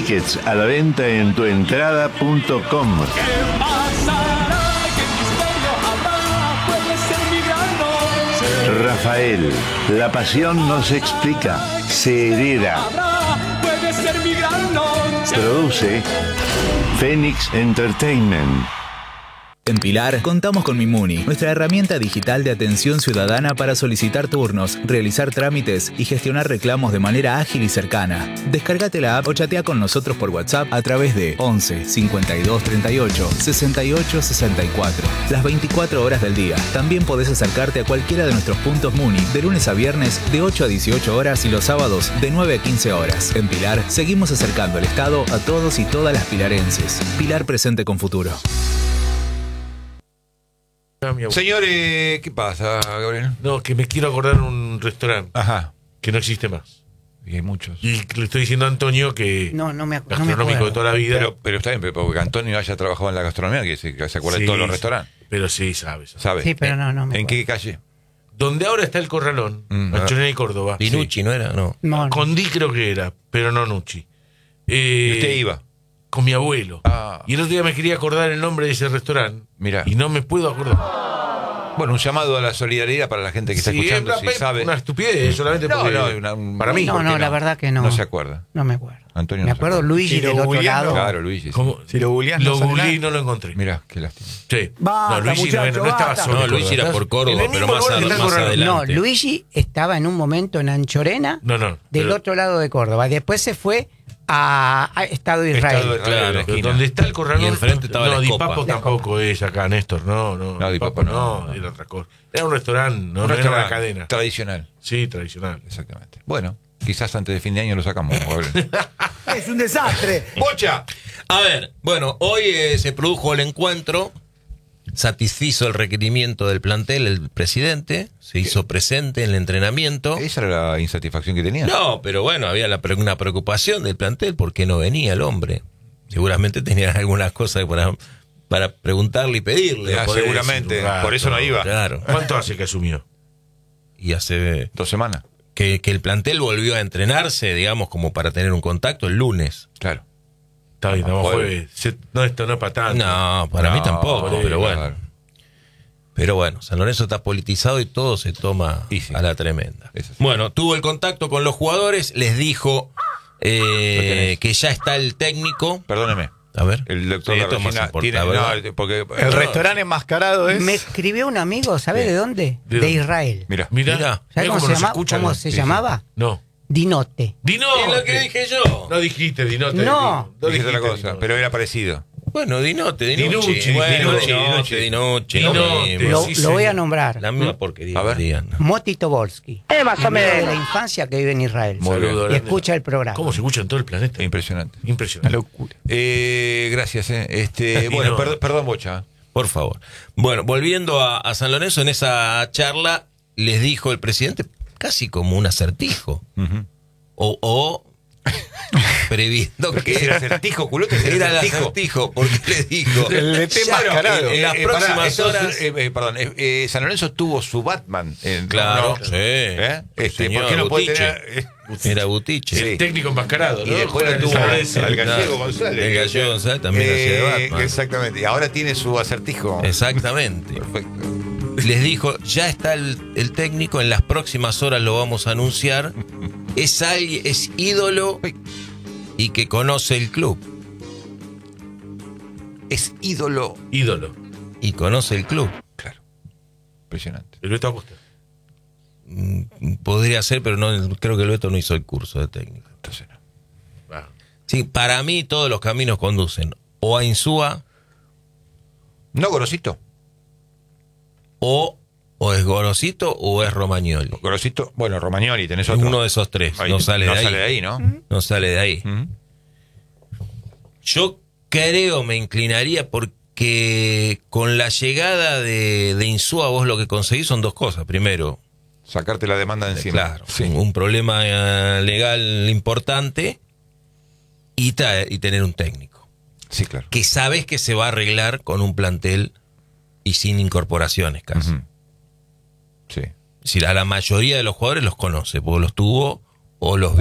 Tickets a la venta en tuentrada.com. Rafael, la pasión no se explica, se hereda. Produce Phoenix Entertainment. En Pilar contamos con Mimuni, nuestra herramienta digital de atención ciudadana para solicitar turnos, realizar trámites y gestionar reclamos de manera ágil y cercana. Descárgate la app o chatea con nosotros por WhatsApp a través de 11 52 38 68 64. Las 24 horas del día. También podés acercarte a cualquiera de nuestros puntos Muni de lunes a viernes de 8 a 18 horas y los sábados de 9 a 15 horas. En Pilar seguimos acercando el Estado a todos y todas las pilarenses. Pilar presente con futuro. Señores, ¿qué pasa, Gabriel? No, que me quiero acordar un restaurante. Ajá. Que no existe más. Y hay muchos. Y le estoy diciendo a Antonio que... No me gastronómico de toda la vida. Pero está bien, porque Antonio haya trabajado en la gastronomía, que se acuerda de todos los restaurantes. Pero sí, sabes. ¿Sabe? Sí, pero no me ¿En acuerdo. qué calle? Donde ahora está el Corralón, Anchorena y Córdoba. Pinucci, ¿no era? No. No. Condí creo que era, pero no Nucci. ¿Y usted iba? Con mi abuelo. Ah. Y el otro día me quería acordar el nombre de ese restaurante. Mirá. Y no me puedo acordar. Bueno, un llamado a la solidaridad para la gente que está escuchando, si sabe. Una estupidez, solamente porque... para mí. No, la verdad que no. No se acuerda. No me acuerdo. Antonio me no se acuerdo acuerda. Luigi Si lo del otro googleás, lado. Claro, Luigi. Sí. ¿Cómo? Si lo googleás, Lo no sale googleé y nada. no lo encontré. Mirá, qué lástima. Sí. Basta, No, Luigi muchacho, no estaba basta. solo. No, Luigi era por Córdoba, pero más adelante. No, Luigi estaba en un momento en Anchorena, No. del otro lado de Córdoba. Después se fue a Estado de Israel. Estado de Israel, Claro, en la esquina. Donde está el Corralón. Y enfrente estaba la Di Escopa. Papo tampoco es acá, Néstor. No, Di Papo no. era otra cosa. Era un restaurante, no Un era restaurante una cadena. tradicional. Sí, tradicional. Exactamente. Bueno, quizás antes de fin de año lo sacamos, Gabriel. Es un desastre. ¡Bocha! A ver, bueno, hoy se produjo el encuentro, satisfizo el requerimiento del plantel, el presidente, se hizo presente en el entrenamiento. ¿Esa era la insatisfacción que tenía? No, pero bueno, había una preocupación del plantel porque no venía el hombre. Seguramente tenían algunas cosas para preguntarle y pedirle. Ah, seguramente, por eso no iba. Claro. ¿Cuánto hace que asumió? Y hace 2 semanas. que el plantel volvió a entrenarse, digamos, como para tener un contacto el lunes. Claro. Está bien, estamos jueves. jueves. No, esto no es para tanto. No, para mí tampoco, por pero bueno. Claro. Pero bueno, San Lorenzo está politizado y todo se toma Y sí. a la tremenda. Eso sí. Bueno, tuvo el contacto con los jugadores, les dijo tenés. que ya está el técnico. Perdóneme. A ver. El doctor Sí, esto es más García tiene... importante, No, porque... El restaurante enmascarado es... Me escribió un amigo, ¿sabe de dónde? ¿De De dónde? Israel. Mira. Mirá, ¿Sabe cómo se llamaba? No. Dinote. Dino. Es lo que dije yo. No dijiste Dinote. No. No Dijiste dijiste otra cosa, Dinote. pero era parecido. Bueno, Dinucci. Dinucci, Bueno, Dinucci. Dinucci. Lo voy a nombrar. La misma porquería. A ver. digan. Moti Tobolsky. Más o Amigo de menos. la infancia que vive en Israel. Muy bien. Y grande. escucha el programa. ¿Cómo se escucha en todo el planeta? Impresionante. Una Impresionante. locura. Gracias. Y Bueno, no. perdón, Bocha. Por favor. Bueno, volviendo a San Lorenzo, en esa charla les dijo el presidente casi como un acertijo. O previendo que ¿Era acertijo, culote? era el acertijo, porque le dijo El DT ya, mascarado. en las próximas horas. San Lorenzo tuvo su Batman. Claro, ¿no? sí. ¿Por qué no puede tener...? Era Butiche. Sí. El técnico enmascarado, ¿no? Y después lo tuvo el Gallego González. El Gallego González también hacía de Batman. Exactamente. Y ahora tiene su acertijo. Exactamente. Perfecto. Les dijo, ya está el técnico, en las próximas horas lo vamos a anunciar. Es ídolo y que conoce el club. Es ídolo. Ídolo. Y conoce el club. Claro. Impresionante. El Beto Acosta. Podría ser, pero no creo que el Beto no hizo el curso de técnico. Entonces no. Ah. Sí, para mí todos los caminos conducen o a Insúa No, Gorosito. o es Gorosito o es Romagnoli. Gorosito, bueno, Romagnoli, tenés otro. Uno de esos tres. Ahí, No sale de ahí. sale de ahí, ¿no? No sale de ahí. Yo creo, me inclinaría porque con la llegada de Insúa vos lo que conseguís son dos cosas. Primero, Sacarte la demanda de encima. claro, Sí. un problema legal importante y tener un técnico. Sí, claro. Que sabes que se va a arreglar con un plantel y sin incorporaciones casi. Ujú. Sí. Es decir, a la mayoría de los jugadores los conoce, porque los tuvo o los